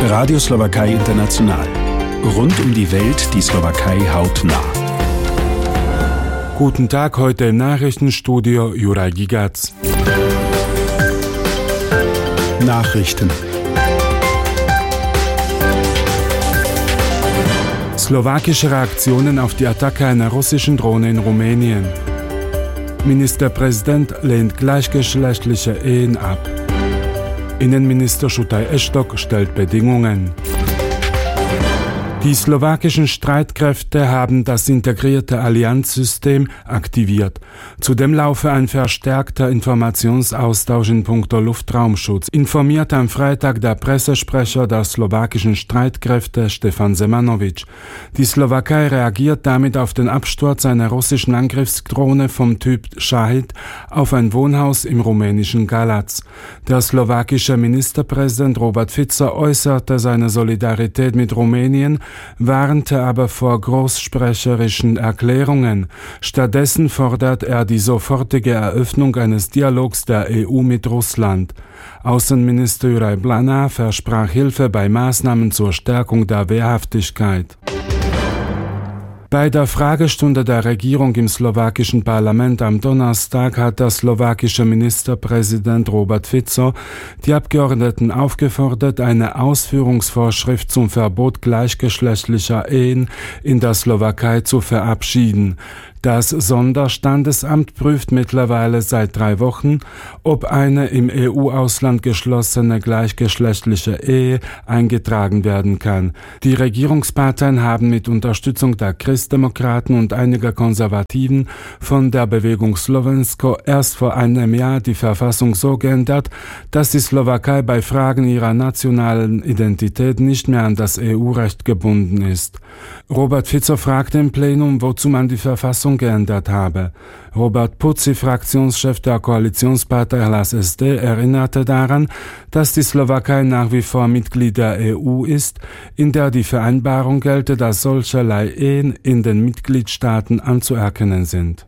Radio Slowakei International. Rund um die Welt die Slowakei hautnah. Guten Tag, heute im Nachrichtenstudio Juraj Gigac. Nachrichten. Slowakische Reaktionen auf die Attacke einer russischen Drohne in Rumänien. Ministerpräsident lehnt gleichgeschlechtliche Ehen ab. Innenminister Šutaj Eštok stellt Bedingungen. Die slowakischen Streitkräfte haben das integrierte Allianzsystem aktiviert. Zudem laufe ein verstärkter Informationsaustausch in puncto Luftraumschutz, informiert am Freitag der Pressesprecher der slowakischen Streitkräfte Stefan Semanovic. Die Slowakei reagiert damit auf den Absturz einer russischen Angriffsdrohne vom Typ Shahid auf ein Wohnhaus im rumänischen Galați. Der slowakische Ministerpräsident Robert Fico äußerte seine Solidarität mit Rumänien, warnte aber vor großsprecherischen Erklärungen. Stattdessen fordert er die sofortige Eröffnung eines Dialogs der EU mit Russland. Außenminister Juraj Bláha versprach Hilfe bei Maßnahmen zur Stärkung der Wehrhaftigkeit. Bei der Fragestunde der Regierung im slowakischen Parlament am Donnerstag hat der slowakische Ministerpräsident Robert Fico die Abgeordneten aufgefordert, eine Ausführungsvorschrift zum Verbot gleichgeschlechtlicher Ehen in der Slowakei zu verabschieden. Das Sonderstandesamt prüft mittlerweile seit 3 Wochen, ob eine im EU-Ausland geschlossene gleichgeschlechtliche Ehe eingetragen werden kann. Die Regierungsparteien haben mit Unterstützung der Christdemokraten und einiger Konservativen von der Bewegung Slovensko erst vor einem Jahr die Verfassung so geändert, dass die Slowakei bei Fragen ihrer nationalen Identität nicht mehr an das EU-Recht gebunden ist. Robert Fico fragte im Plenum, wozu man die Verfassung geändert habe. Robert Puci, Fraktionschef der Koalitionspartei Hlas SD, erinnerte daran, dass die Slowakei nach wie vor Mitglied der EU ist, in der die Vereinbarung gelte, dass solcherlei Ehen in den Mitgliedstaaten anzuerkennen sind.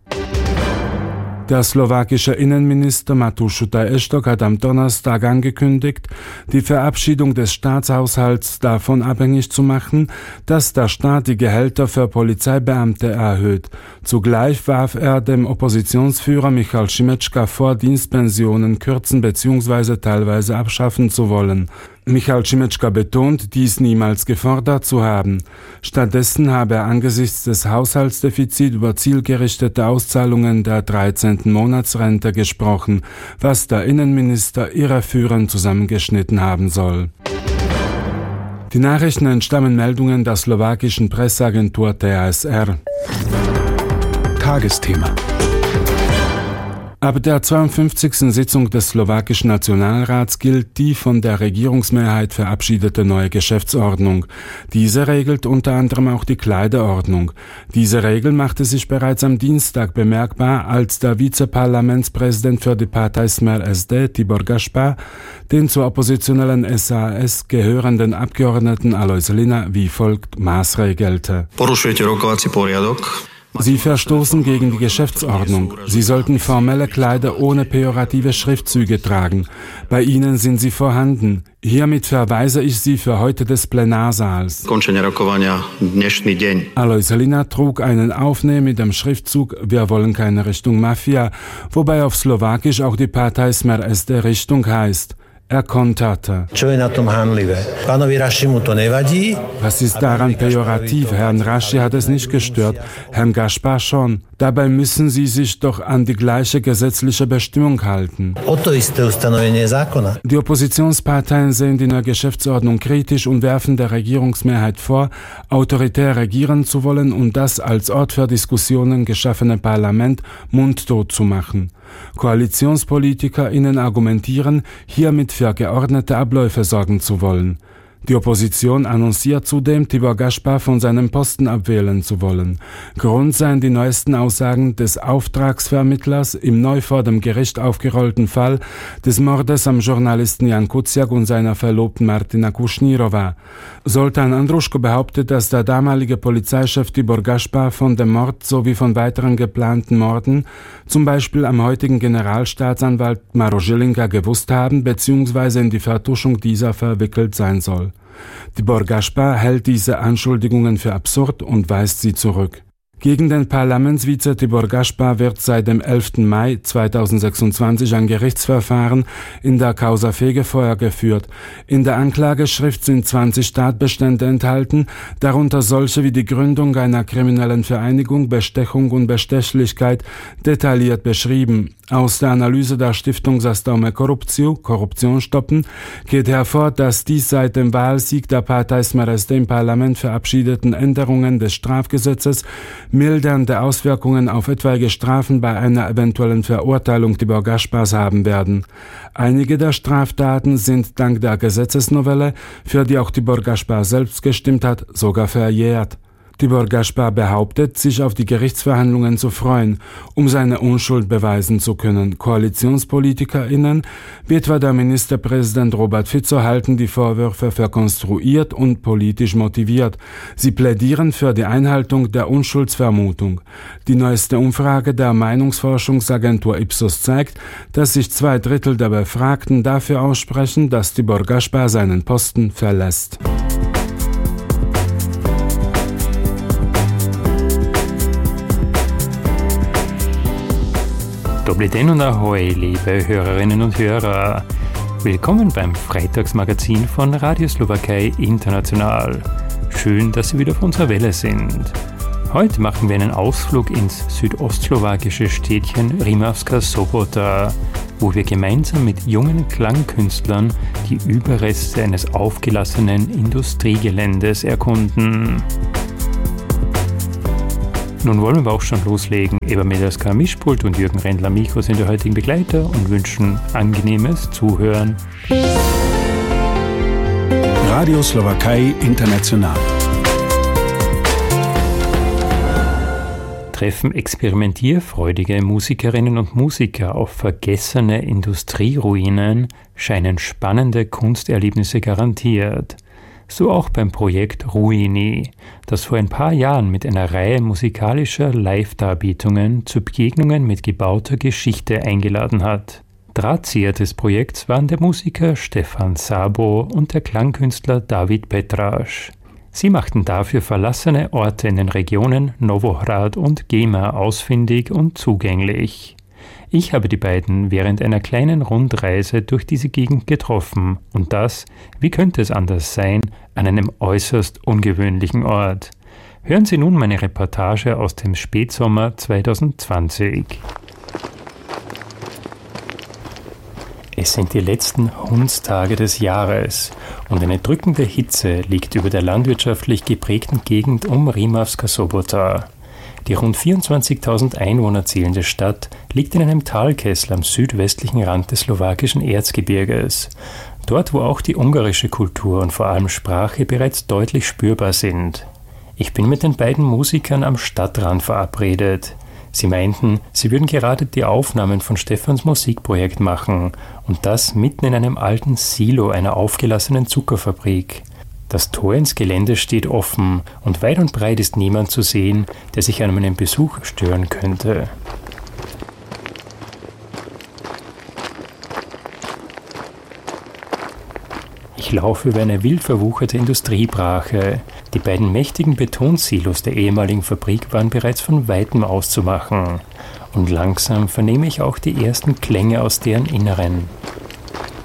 Der slowakische Innenminister Mateusz Šutaj Eštok hat am Donnerstag angekündigt, die Verabschiedung des Staatshaushalts davon abhängig zu machen, dass der Staat die Gehälter für Polizeibeamte erhöht. Zugleich warf er dem Oppositionsführer Michal Šimečka vor, Dienstpensionen kürzen bzw. teilweise abschaffen zu wollen. Michal Šimečka betont, dies niemals gefordert zu haben. Stattdessen habe er angesichts des Haushaltsdefizits über zielgerichtete Auszahlungen der 13. Monatsrente gesprochen, was der Innenminister irreführend zusammengeschnitten haben soll. Die Nachrichten entstammen Meldungen der slowakischen Presseagentur TASR. Tagesthema. Ab der 52. Sitzung des slowakischen Nationalrats gilt die von der Regierungsmehrheit verabschiedete neue Geschäftsordnung. Diese regelt unter anderem auch die Kleiderordnung. Diese Regel machte sich bereits am Dienstag bemerkbar, als der Vizeparlamentspräsident für die Partei Smer SD, Tibor Gašpar, den zur oppositionellen SAS gehörenden Abgeordneten Alojz Hlina wie folgt maßregelte. Porušujete rokovací poriadok. Sie verstoßen gegen die Geschäftsordnung. Sie sollten formelle Kleider ohne pejorative Schriftzüge tragen. Bei Ihnen sind sie vorhanden. Hiermit verweise ich Sie für heute des Plenarsaals. Alojz Hlina trug einen Aufnäher mit dem Schriftzug Wir wollen keine Richtung Mafia, wobei auf Slowakisch auch die Partei Smer SD Richtung heißt. Er konterte. Was ist daran pejorativ? Herrn Raschi hat es nicht gestört, Herrn Gašpar schon. Dabei müssen Sie sich doch an die gleiche gesetzliche Bestimmung halten. Die Oppositionsparteien sehen die neue Geschäftsordnung kritisch und werfen der Regierungsmehrheit vor, autoritär regieren zu wollen und das als Ort für Diskussionen geschaffene Parlament mundtot zu machen. KoalitionspolitikerInnen argumentieren, hiermit für geordnete Abläufe sorgen zu wollen. Die Opposition annonciert zudem, Tibor Gašpar von seinem Posten abwählen zu wollen. Grund seien die neuesten Aussagen des Auftragsvermittlers im neu vor dem Gericht aufgerollten Fall des Mordes am Journalisten Jan Kuciak und seiner Verlobten Martina Kušnírova. Zoltán Andruško behauptet, dass der damalige Polizeichef Tibor Gašpar von dem Mord sowie von weiteren geplanten Morden, zum Beispiel am heutigen Generalstaatsanwalt Maro Žilinka, gewusst haben bzw. in die Vertuschung dieser verwickelt sein soll. Tibor Gaspar hält diese Anschuldigungen für absurd und weist sie zurück. Gegen den Parlamentsvize Tibor Gaspar wird seit dem 11. Mai 2026 ein Gerichtsverfahren in der Causa Fegefeuer geführt. In der Anklageschrift sind 20 Tatbestände enthalten, darunter solche wie die Gründung einer kriminellen Vereinigung, Bestechung und Bestechlichkeit, detailliert beschrieben. Aus der Analyse der Stiftung Zastaume Korupciu, Korruption stoppen, geht hervor, dass die seit dem Wahlsieg der Partei Smereste im Parlament verabschiedeten Änderungen des Strafgesetzes mildernde Auswirkungen auf etwaige Strafen bei einer eventuellen Verurteilung Tibor Gaspars haben werden. Einige der Straftaten sind dank der Gesetzesnovelle, für die auch Tibor Gaspar selbst gestimmt hat, sogar verjährt. Tibor Gaspar behauptet, sich auf die Gerichtsverhandlungen zu freuen, um seine Unschuld beweisen zu können. KoalitionspolitikerInnen, wie etwa der Ministerpräsident Robert Fico, halten die Vorwürfe für konstruiert und politisch motiviert. Sie plädieren für die Einhaltung der Unschuldsvermutung. Die neueste Umfrage der Meinungsforschungsagentur Ipsos zeigt, dass sich 2/3 der Befragten dafür aussprechen, dass Tibor Gaspar seinen Posten verlässt. Dobry den und Ahoi, liebe Hörerinnen und Hörer. Willkommen beim Freitagsmagazin von Radio Slowakei International. Schön, dass Sie wieder auf unserer Welle sind. Heute machen wir einen Ausflug ins südostslowakische Städtchen Rimavská Sobota, wo wir gemeinsam mit jungen Klangkünstlern die Überreste eines aufgelassenen Industriegeländes erkunden. Nun wollen wir aber auch schon loslegen. Eva Medelska am Mischpult und Jürgen Rendler am Mikro sind der heutigen Begleiter und wünschen angenehmes Zuhören. Radio Slowakei International. Treffen experimentierfreudige Musikerinnen und Musiker auf vergessene Industrieruinen, scheinen spannende Kunsterlebnisse garantiert. So auch beim Projekt Ruini, das vor ein paar Jahren mit einer Reihe musikalischer Live-Darbietungen zu Begegnungen mit gebauter Geschichte eingeladen hat. Drahtzieher des Projekts waren der Musiker Stefan Sabo und der Klangkünstler David Petrasch. Sie machten dafür verlassene Orte in den Regionen Novohrad und Gema ausfindig und zugänglich. Ich habe die beiden während einer kleinen Rundreise durch diese Gegend getroffen und das, wie könnte es anders sein, an einem äußerst ungewöhnlichen Ort. Hören Sie nun meine Reportage aus dem Spätsommer 2020. Es sind die letzten Hundstage des Jahres und eine drückende Hitze liegt über der landwirtschaftlich geprägten Gegend um Rimavská Sobota. Die rund 24.000 Einwohner zählende Stadt liegt in einem Talkessel am südwestlichen Rand des slowakischen Erzgebirges. Dort, wo auch die ungarische Kultur und vor allem Sprache bereits deutlich spürbar sind. Ich bin mit den beiden Musikern am Stadtrand verabredet. Sie meinten, sie würden gerade die Aufnahmen von Stefans Musikprojekt machen und das mitten in einem alten Silo einer aufgelassenen Zuckerfabrik. Das Tor ins Gelände steht offen und weit und breit ist niemand zu sehen, der sich an meinem Besuch stören könnte. Ich laufe über eine wild verwucherte Industriebrache. Die beiden mächtigen Betonsilos der ehemaligen Fabrik waren bereits von Weitem auszumachen. Und langsam vernehme ich auch die ersten Klänge aus deren Inneren.